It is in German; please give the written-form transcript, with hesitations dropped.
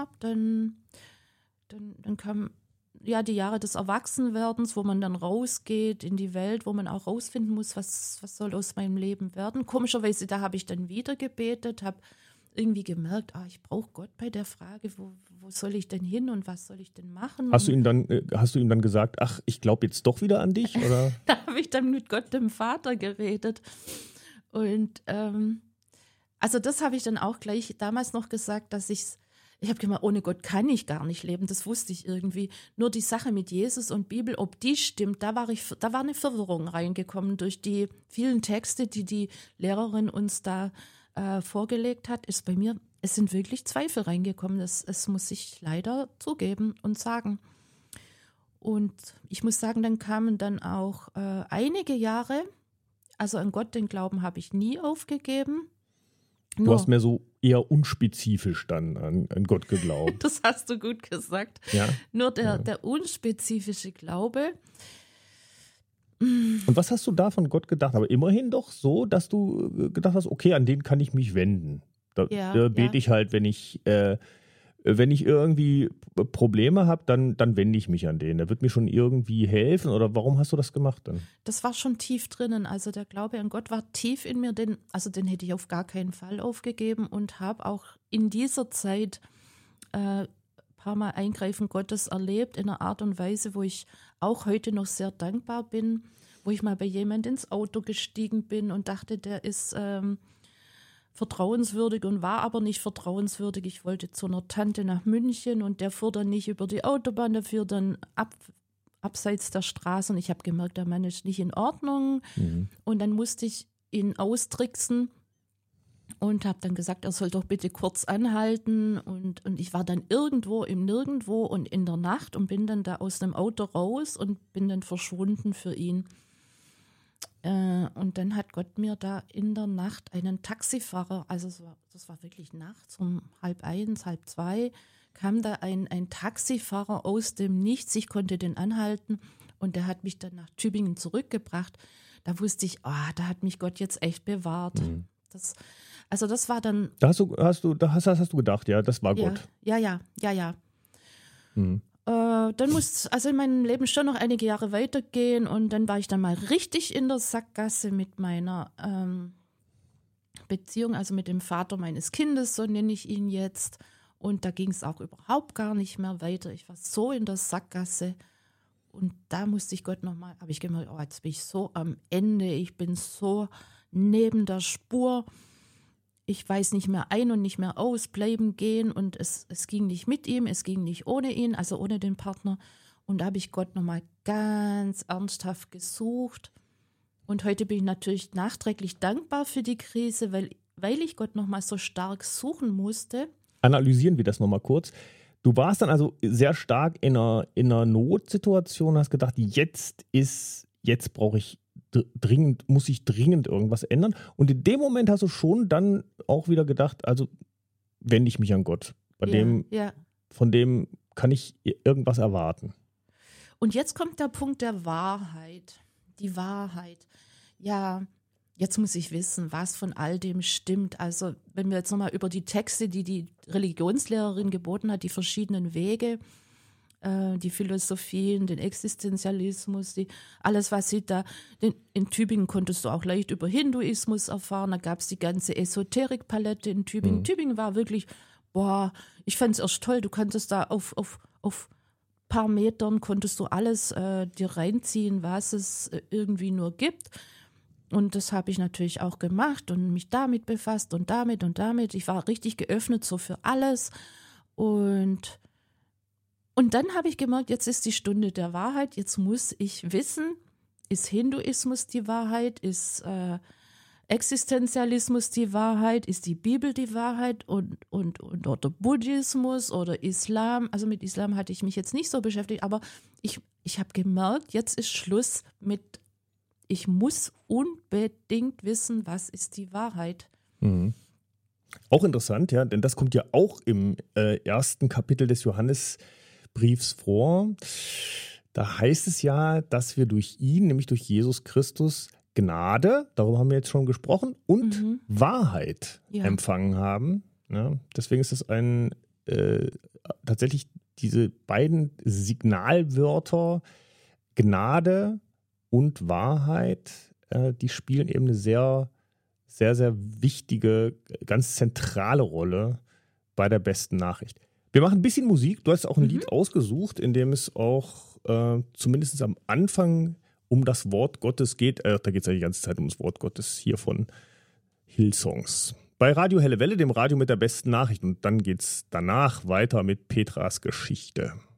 Dann kamen ja die Jahre des Erwachsenwerdens, wo man dann rausgeht in die Welt, wo man auch rausfinden muss, was soll aus meinem Leben werden. Komischerweise, da habe ich dann wieder gebetet, habe irgendwie gemerkt, ich brauche Gott bei der Frage, wo soll ich denn hin und was soll ich denn machen? Hast du ihm dann gesagt, ach, ich glaube jetzt doch wieder an dich? Oder? Da habe ich dann mit Gott, dem Vater, geredet. Und also das habe ich dann auch gleich damals noch gesagt, dass ich habe gemeint, ohne Gott kann ich gar nicht leben, das wusste ich irgendwie. Nur die Sache mit Jesus und Bibel, ob die stimmt, da war eine Verwirrung reingekommen durch die vielen Texte, die Lehrerin uns da vorgelegt hat, es sind wirklich Zweifel reingekommen. Das muss ich leider zugeben und sagen. Und ich muss sagen, dann kamen dann auch einige Jahre, also an Gott, den Glauben habe ich nie aufgegeben. Du hast mehr so eher unspezifisch dann an Gott geglaubt. Das hast du gut gesagt. Ja? Nur der unspezifische Glaube. Und was hast du da von Gott gedacht? Aber immerhin doch so, dass du gedacht hast, okay, an den kann ich mich wenden. Da bete ich halt, wenn ich irgendwie Probleme habe, dann wende ich mich an den. Der wird mir schon irgendwie helfen. Oder warum hast du das gemacht dann? Das war schon tief drinnen. Also der Glaube an Gott war tief in mir. Den hätte ich auf gar keinen Fall aufgegeben und habe auch in dieser Zeit ein paar Mal Eingreifen Gottes erlebt in einer Art und Weise, wo ich auch heute noch sehr dankbar bin, wo ich mal bei jemand ins Auto gestiegen bin und dachte, der ist vertrauenswürdig und war aber nicht vertrauenswürdig. Ich wollte zu einer Tante nach München und der fuhr dann nicht über die Autobahn, der fuhr dann abseits der Straße und ich habe gemerkt, der Mann ist nicht in Ordnung. Und dann musste ich ihn austricksen und habe dann gesagt, er soll doch bitte kurz anhalten und ich war dann irgendwo im Nirgendwo und in der Nacht und bin dann da aus dem Auto raus und bin dann verschwunden für ihn. Und dann hat Gott mir da in der Nacht einen Taxifahrer, also das war wirklich nachts um 1:30, 1:30, kam da ein Taxifahrer aus dem Nichts, ich konnte den anhalten und der hat mich dann nach Tübingen zurückgebracht. Da wusste ich, da hat mich Gott jetzt echt bewahrt. Das war dann... Da hast du gedacht, ja, das war Gott. Ja. Dann muss also in meinem Leben schon noch einige Jahre weitergehen und dann war ich dann mal richtig in der Sackgasse mit meiner Beziehung, also mit dem Vater meines Kindes, so nenne ich ihn jetzt. Und da ging es auch überhaupt gar nicht mehr weiter. Ich war so in der Sackgasse und da musste ich Gott nochmal, habe ich gemerkt, jetzt bin ich so am Ende, ich bin so neben der Spur. Ich weiß nicht mehr ein und nicht mehr aus, bleiben, gehen und es ging nicht mit ihm, es ging nicht ohne ihn, also ohne den Partner. Und da habe ich Gott nochmal ganz ernsthaft gesucht. Und heute bin ich natürlich nachträglich dankbar für die Krise, weil ich Gott nochmal so stark suchen musste. Analysieren wir das nochmal kurz. Du warst dann also sehr stark in einer Notsituation, hast gedacht, jetzt muss ich dringend irgendwas ändern. Und in dem Moment hast du schon dann auch wieder gedacht, also wende ich mich an Gott. Von dem kann ich irgendwas erwarten. Und jetzt kommt der Punkt der Wahrheit. Die Wahrheit. Ja, jetzt muss ich wissen, was von all dem stimmt. Also wenn wir jetzt nochmal über die Texte, die Religionslehrerin geboten hat, die verschiedenen Wege, die Philosophien, den Existenzialismus, alles, was sie da, in Tübingen konntest du auch leicht über Hinduismus erfahren, da gab es die ganze Esoterikpalette in Tübingen. Tübingen war wirklich, ich fand es erst toll, du konntest da auf paar Metern konntest du alles dir reinziehen, was es irgendwie nur gibt. Und das habe ich natürlich auch gemacht und mich damit befasst und damit und damit. Ich war richtig geöffnet so für alles und dann habe ich gemerkt, jetzt ist die Stunde der Wahrheit, jetzt muss ich wissen, ist Hinduismus die Wahrheit, ist Existenzialismus die Wahrheit, ist die Bibel die Wahrheit oder Buddhismus oder Islam. Also mit Islam hatte ich mich jetzt nicht so beschäftigt, aber ich habe gemerkt, jetzt ist Schluss mit, ich muss unbedingt wissen, was ist die Wahrheit. Mhm. Auch interessant, ja, denn das kommt ja auch im ersten Kapitel des Johannesbriefs vor. Da heißt es ja, dass wir durch ihn, nämlich durch Jesus Christus, Gnade, darüber haben wir jetzt schon gesprochen, und Wahrheit empfangen haben. Ja, deswegen ist es ein tatsächlich diese beiden Signalwörter Gnade und Wahrheit, die spielen eben eine sehr, sehr, sehr wichtige, ganz zentrale Rolle bei der besten Nachricht. Wir machen ein bisschen Musik. Du hast auch ein Lied ausgesucht, in dem es auch zumindest am Anfang um das Wort Gottes geht. Da geht es ja die ganze Zeit um das Wort Gottes hier von Hillsongs. Bei Radio Helle Welle, dem Radio mit der besten Nachricht. Und dann geht es danach weiter mit Petras Geschichte.